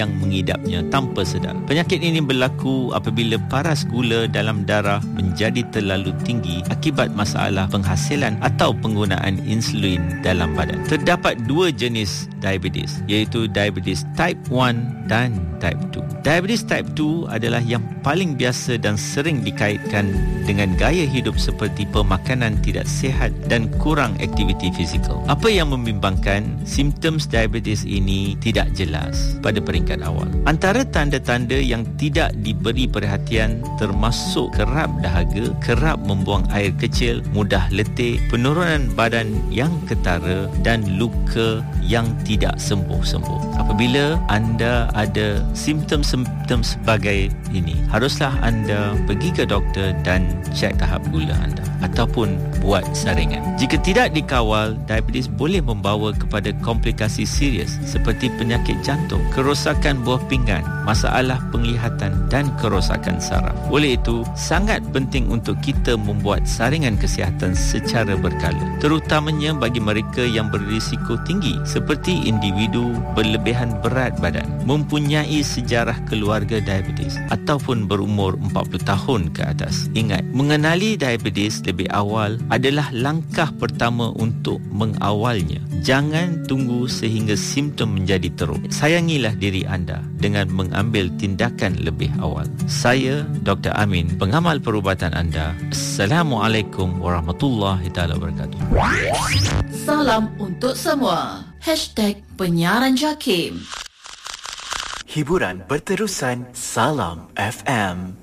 yang mengidapnya tanpa sedar. Penyakit ini berlaku apabila paras gula dalam darah menjadi terlalu tinggi akibat masalah penghasilan atau penggunaan insulin dalam badan. Terdapat dua jenis diabetes, iaitu diabetes type 1 dan type 2. Diabetes type 2 adalah yang paling biasa dan sering dikaitkan dengan gaya hidup seperti pemakanan tidak sihat dan kurang aktiviti fizikal. Apa yang membimbangkan, simptom diabetes ini tidak jelas pada peringkat awal. Antara tanda-tanda yang tidak diberi perhatian termasuk kerap dahaga, kerap membuang air kecil, mudah letih, penurunan badan yang ketara dan luka yang tidak sembuh-sembuh. Apabila anda ada simptom-simptom sebagai ini, haruslah anda pergi ke doktor dan cek tahap gula anda ataupun buat saringan. Jika tidak dikawal, diabetes boleh membawa kepada komplikasi serius seperti penyakit jantung, kerosakan buah pinggan, masalah penglihatan dan kerosakan saraf. Oleh itu, sangat penting untuk kita membuat saringan kesihatan secara berkala, terutamanya bagi mereka yang berisiko tinggi seperti individu berlebihan berat badan, mempunyai sejarah keluarga diabetes ataupun berumur 40 tahun ke atas. Ingat, mengenali diabetes lebih awal adalah langkah pertama untuk mengawalnya. Jangan tunggu sehingga simptom menjadi teruk. Sayangilah diri anda dengan mengambil tindakan lebih awal. Saya Dr. Amin, pengamal perubatan anda. Assalamualaikum warahmatullahi taala wabarakatuh. Salam untuk semua. #penyiaran JAKIM. Hiburan berterusan. Salam FM.